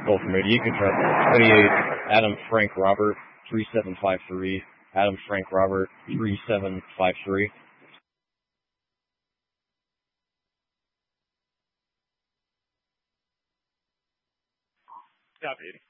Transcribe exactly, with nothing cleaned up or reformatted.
call from me. You can try twenty-eight Adam Frank Robert three seven five three. Adam Frank Robert three seven five three. Copy.